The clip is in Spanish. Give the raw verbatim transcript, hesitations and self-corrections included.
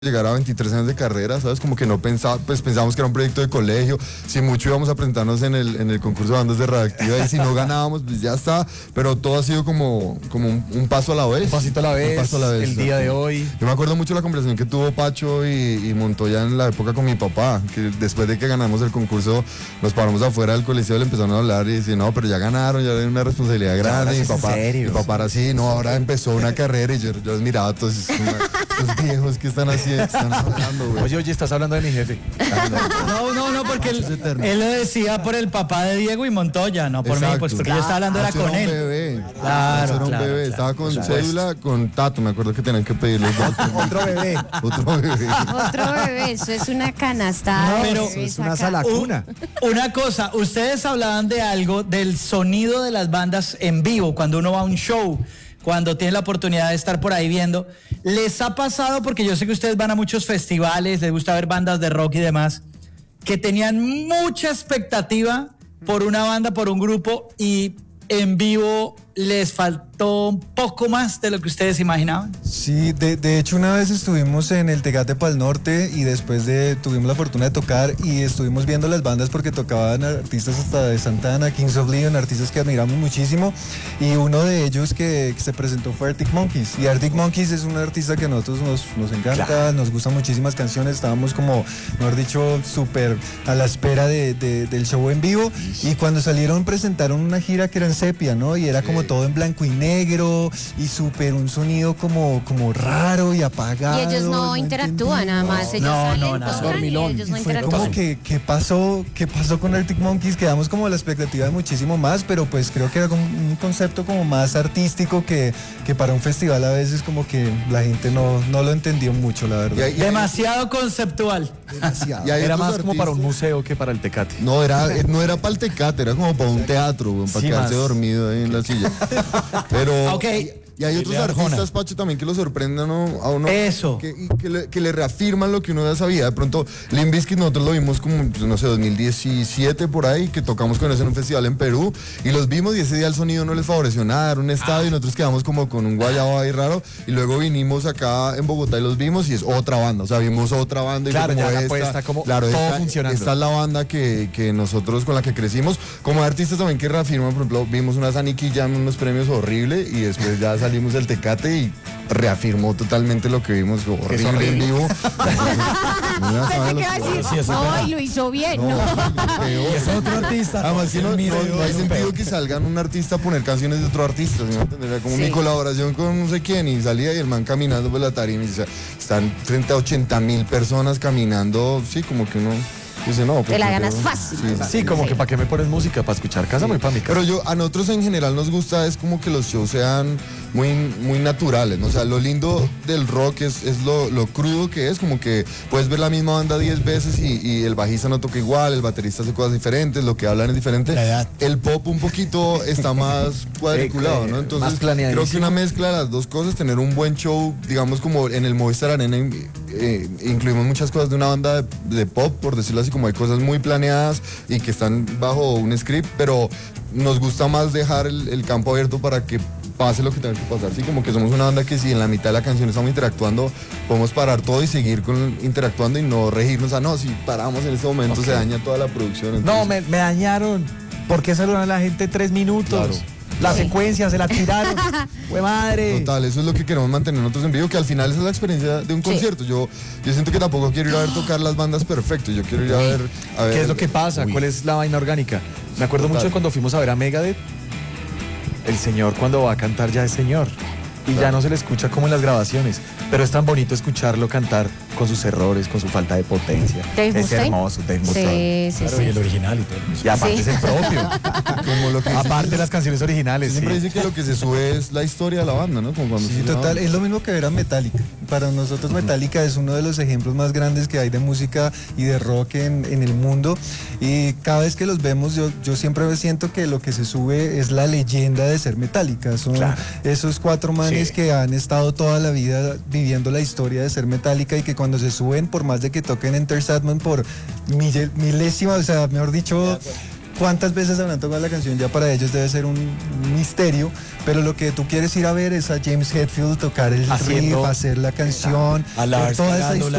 llegar a veintitrés años de carrera, ¿sabes? Como que no pensaba, pues pensábamos que era un proyecto de colegio, si mucho íbamos a presentarnos en el, en el concurso de bandas de Radioactiva y si no ganábamos, pues ya está, pero todo ha sido como, como un, un paso a la vez. Un pasito a la vez, un paso a la vez, el día de hoy. Yo me acuerdo mucho la conversación que tuvo Pacho y, y Montoya en la época con mi papá, que después de que ganamos el concurso nos paramos afuera del coliseo y le empezaron a hablar y decían, no, pero ya ganaron, ya hay una responsabilidad grande. Y mi papá, mi papá era así, no, ahora empezó una carrera y yo, yo los miraba a todos estos viejos que están así, están hablando, güey. Oye, oye, estás hablando de mi jefe. No, no, no, porque él, él lo decía por el papá de Diego y Montoya, no por Exacto. mí, pues porque yo estaba hablando era Pacho con era un él. bebé. Claro, Pacho era un claro, bebé, claro, estaba con por cédula, con Tato, me acuerdo que tenían que pedirle dos. Otro bebé. Otro bebé. Otro bebé, eso es una canastada. No, de pero bebés es una acá. salacuna. Una cosa, ustedes hablaban de algo, del sonido de las bandas en vivo, cuando uno va a un show, cuando tiene la oportunidad de estar por ahí viendo. ¿Les ha pasado, porque yo sé que ustedes van a muchos festivales, les gusta ver bandas de rock y demás, que tenían mucha expectativa por una banda, por un grupo, y en vivo les faltó un poco más de lo que ustedes imaginaban? Sí, de, de hecho una vez estuvimos en el Tecate Pal Norte y después de tuvimos la fortuna de tocar y estuvimos viendo las bandas porque tocaban artistas hasta de Santana, Kings of Leon, artistas que admiramos muchísimo, y uno de ellos que, que se presentó fue Arctic Monkeys, y Arctic Monkeys es un artista que a nosotros nos, nos encanta, claro. Nos gustan muchísimas canciones, estábamos como, mejor dicho, súper a la espera de, de, del show en vivo, y cuando salieron presentaron una gira que era en sepia, ¿no? Y era como todo en blanco y negro y súper un sonido como, como raro y apagado. Y ellos no, no interactúan nada más, ellos no, salen, no, no, tocan y ellos no y fue interactúan. como que, ¿qué pasó? ¿Qué pasó con Arctic Monkeys? Quedamos como a la expectativa de muchísimo más, pero pues creo que era como un concepto como más artístico que, que para un festival a veces como que la gente no, no lo entendió mucho, la verdad. Y hay, y hay, demasiado conceptual. Demasiado. Y hay Era más artistas, como para un museo que para el Tecate. No, era, no era para el Tecate, era como para un teatro, güey, para Sí, quedarse más. dormido ahí en la silla. Pero... Ok. Y hay otros artistas, Pacho, también que lo sorprenden a uno, a uno Eso. Que, y que, le, que le reafirman lo que uno ya sabía. De pronto, Limp Bizkit nosotros lo vimos como, pues, no sé, dos mil diecisiete por ahí, que tocamos con ellos en un festival en Perú, y los vimos y ese día el sonido no les favoreció nada, era un estadio, y nosotros quedamos como con un guayabo ahí raro, y luego vinimos acá en Bogotá y los vimos y es otra banda, o sea, vimos otra banda y Claro, como ya la esta, apuesta, como claro, todo esta, funcionando. esta es la banda que, que nosotros con la que crecimos, como artistas también que reafirman, por ejemplo, vimos una Saniki Jam en unos premios horrible y después ya salimos del Tecate y reafirmó totalmente lo que vimos horrible, horrible. en vivo. Pensé que iba a decir, Sí, eso es no, verdad. y lo hizo bien, ¿no? Y es otro artista. Además que no, no, no hay sentido que salgan un artista a poner canciones de otro artista, ¿sí me entiendes? Como Sí. mi colaboración con no sé quién y salía y el man caminando por la tarima y dice, están frente a ochenta mil personas caminando, sí, como que uno dice, no. Te la porque ganas yo- fácil. Sí, sí. Sí, como Sí. que para qué me pones música, para escuchar casa, muy para mi casa. Pero yo, a nosotros en general nos gusta es como que los shows sean muy, muy naturales, ¿no? O sea, lo lindo del rock es, es lo, lo crudo que es, como que puedes ver la misma banda diez veces y, y el bajista no toca igual, el baterista hace cosas diferentes, lo que hablan es diferente. La edad. El pop un poquito está más cuadriculado, ¿no? Entonces, Más planeadísimo. creo que una mezcla de las dos cosas, tener un buen show, digamos como en el Movistar Arena, eh, incluimos muchas cosas de una banda de, de pop, por decirlo así, como hay cosas muy planeadas y que están bajo un script, pero nos gusta más dejar el, el campo abierto para que pase lo que tenga que pasar, así como que somos una banda que si en la mitad de la canción estamos interactuando, podemos parar todo y seguir con, interactuando y no regirnos a no, si paramos en ese momento Ok. se daña toda la producción. No, entonces- me, me dañaron. ¿Por qué saludan a la gente tres minutos? Claro. La secuencia, se la tiraron. ¡Fue madre! Total, eso es lo que queremos mantener nosotros en vivo, que al final esa es la experiencia de un Sí. concierto. Yo, yo siento que tampoco quiero ir a ver tocar las bandas perfecto, yo quiero ir a ver... A ver ¿Qué es lo que pasa? Uy. ¿Cuál es la vaina orgánica? Me acuerdo Total. mucho de cuando fuimos a ver a Megadeth. El señor cuando va a cantar ya es señor. Y ya no se le escucha como en las grabaciones. Pero es tan bonito escucharlo cantar con sus errores, con su falta de potencia. Dave es Mustaine. hermoso, Dave Mustaine. Sí, sí, Claro, sí. y el original y todo. Y aparte Sí. es el propio. Como lo que Aparte de las canciones originales. siempre sí. dice que lo que se sube es la historia de la banda, ¿no? Como cuando Sí, se sube una total, banda. es lo mismo que ver a Metallica. Para nosotros Metallica es uno de los ejemplos más grandes que hay de música y de rock en, en el mundo. Y cada vez que los vemos, yo, yo siempre siento que lo que se sube es la leyenda de ser Metallica. Son Claro. esos cuatro manes Sí. que han estado toda la vida viviendo la historia de ser Metallica y que cuando se suben, por más de que toquen Enter Sandman por mille- milésima, o sea, mejor dicho, cuántas veces habrán tocado la canción, ya para ellos debe ser un, un misterio, pero lo que tú quieres ir a ver es a James Hetfield tocar el Haciendo- riff, hacer la canción, A ver Lars toda esa cagándola. historia